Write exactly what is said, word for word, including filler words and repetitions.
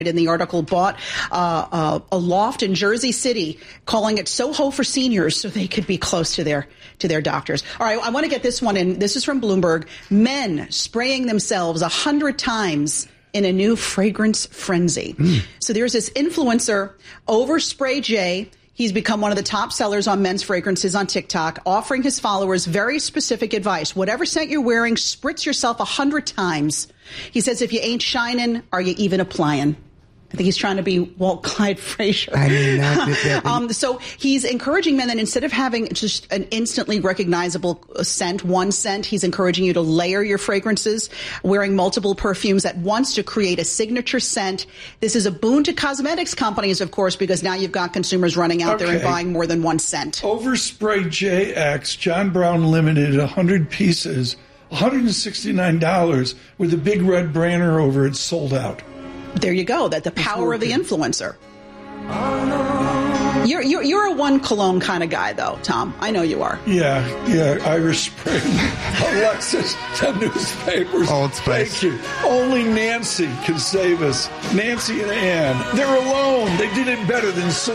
in the article, bought uh, uh, a loft in Jersey City, calling it Soho for seniors so they could be close to their to their doctors. All right, I want to get this one in. This is from Bloomberg. Men spraying themselves a hundred times in a new fragrance frenzy. Mm. So there's this influencer, Overspray J. He's become one of the top sellers on men's fragrances on TikTok, offering his followers very specific advice. Whatever scent you're wearing, spritz yourself a hundred times. He says, if you ain't shining, are you even applying? I think he's trying to be Walt Clyde Frazier. I mean, that, that, um, so he's encouraging men that instead of having just an instantly recognizable scent, one scent, he's encouraging you to layer your fragrances, wearing multiple perfumes at once to create a signature scent. This is a boon to cosmetics companies, of course, because now you've got consumers running out okay. there and buying more than one scent. Overspray J X, John Brown Limited, one hundred pieces, one hundred sixty-nine dollars with a big red banner over it, sold out. There you go. That the power of the influencer. You're, you're you're a one cologne kind of guy, though, Tom. I know you are. Yeah, yeah. Irish Spring, Alexis, the newspapers. Old Spice. Thank you. Only Nancy can save us. Nancy and Ann. They're alone. They did it better than.